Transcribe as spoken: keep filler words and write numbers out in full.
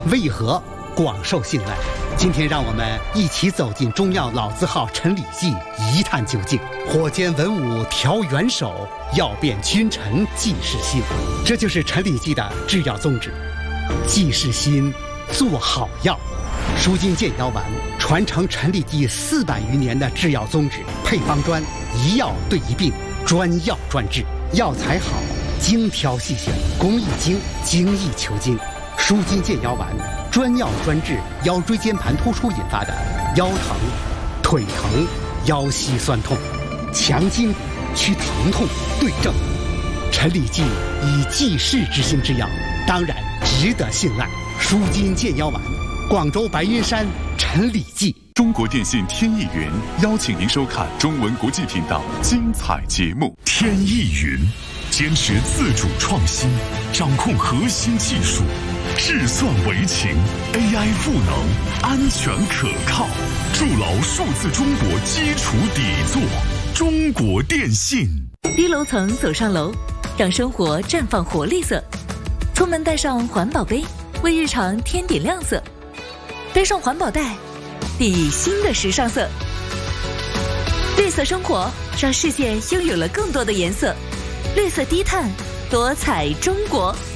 为何广受信赖？今天让我们一起走进中药老字号陈李济，一探究竟。火煎文武调元首，药变君臣济世心。这就是陈李济的制药宗旨：济世心，做好药。舒筋健腰丸传承陈李济四百余年的制药宗旨，配方专，一药对一病，专药专治，药材好，精挑细选，工艺精，精益求精。舒筋健腰丸专药专治腰椎间盘突出引发的腰疼、腿疼、腰膝酸痛，强筋骨，祛疼痛，对症。陈李济以济世之心之药，当然值得信赖。舒筋健腰丸，广州白云山陈李济。 中国电信天翼云邀请您收看中文国际频道精彩节目。 天翼云坚持自主创新，掌控核心技术，智算为情 ，A I 赋能，安全可靠，筑牢数字中国基础底座。中国电信。 低楼层走上楼，让生活绽放活力色。出门带上环保杯，为日常添点亮色。背上环保袋，砥砺新的时尚色。绿色生活让世界拥有了更多的颜色。绿色低碳，多彩中国。